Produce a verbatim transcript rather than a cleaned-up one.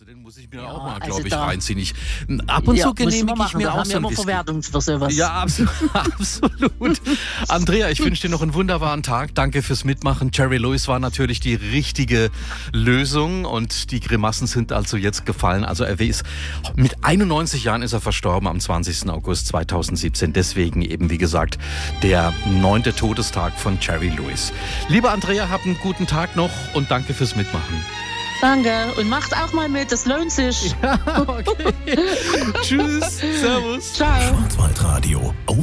den muss ich mir Ja, auch mal, also glaube ich, da- reinziehen. Ich, ab und Ja, zu muss man genehmige ich machen, mir da auch haben so wir ein immer Whisky. Verwertung für sowas. Ja, absolut. absolut. Andrea, ich wünsche dir noch einen wunderbaren Tag. Danke fürs Mitmachen. Jerry Lewis war natürlich die richtige Lösung und die Grimassen sind also jetzt gefallen. Also er ist mit einundneunzig Jahren ist er verstorben am zwanzigsten August zweitausendsiebzehn. Deswegen eben, wie gesagt, der neunte Todestag von Jerry Lewis. Liebe Andrea, hab einen guten Tag noch und danke fürs Mitmachen. Danke. Und macht auch mal mit, das lohnt sich. Okay. Tschüss. Servus. Ciao. Schwarzwaldradio.